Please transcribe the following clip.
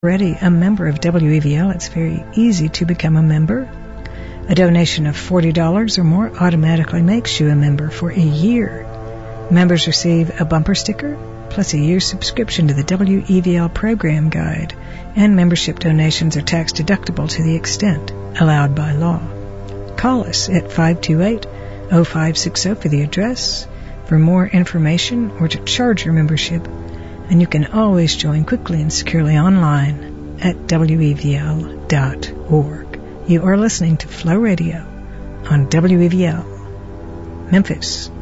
Already a member of WEVL, it's very easy to become a member. A donation of $40 or more automatically makes you a member for a year. Members receive a bumper sticker, plus a year's subscription to the WEVL program guide, and membership donations are tax deductible to the extent allowed by law. Call us at 528-0560 for the address, for more information, or to charge your membership, and you can always join quickly and securely online at WEVL.org. You are listening to Flow Radio on WEVL, Memphis.